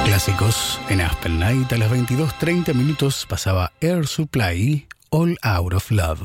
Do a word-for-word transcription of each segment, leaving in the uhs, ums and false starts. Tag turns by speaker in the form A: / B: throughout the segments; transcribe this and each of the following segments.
A: Clásicos en Aspen Night. A las veintidós treinta minutos pasaba Air Supply, All Out of Love.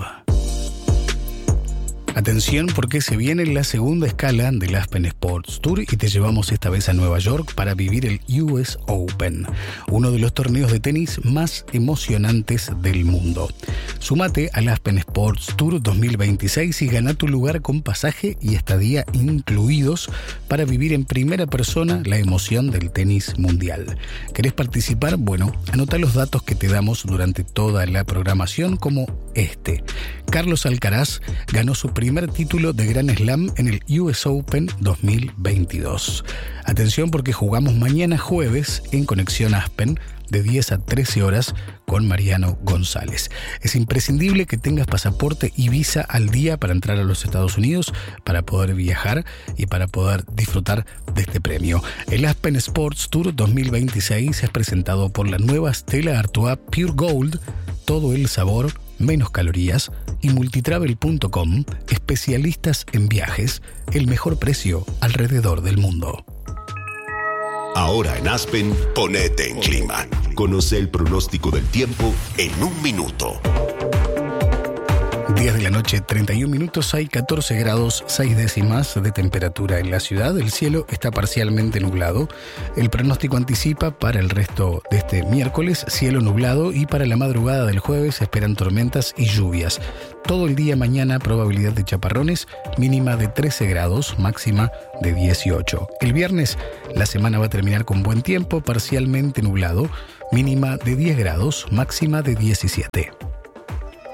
A: Atención, porque se viene la segunda escala del Aspen Sports Tour y te llevamos esta vez a Nueva York para vivir el U S Open, uno de los torneos de tenis más emocionantes del mundo. Súmate al Aspen Sports Tour dos mil veintiséis y gana tu lugar con pasaje y estadía incluidos para vivir en primera persona la emoción del tenis mundial. ¿Querés participar? Bueno, anota los datos que te damos durante toda la programación, como este. Carlos Alcaraz ganó su primer título de Grand Slam en el U S Open dos mil veintidós. Atención, porque jugamos mañana jueves en Conexión Aspen de diez a trece horas con Mariano González. Es imprescindible que tengas pasaporte y visa al día para entrar a los Estados Unidos, para poder viajar y para poder disfrutar de este premio. El Aspen Sports Tour dos mil veintiséis es presentado por la nueva Stella Artois Pure Gold, todo el sabor, menos calorías, y multitravel punto com, especialistas en viajes, el mejor precio alrededor del mundo.
B: Ahora en Aspen, ponete en clima. Conoce el pronóstico del tiempo en un minuto.
A: diez de la noche, treinta y un minutos, hay catorce grados, seis décimas de temperatura en la ciudad. El cielo está parcialmente nublado. El pronóstico anticipa para el resto de este miércoles cielo nublado, y para la madrugada del jueves se esperan tormentas y lluvias. Todo el día mañana probabilidad de chaparrones, mínima de trece grados, máxima de dieciocho. El viernes la semana va a terminar con buen tiempo, parcialmente nublado, mínima de diez grados, máxima de diecisiete.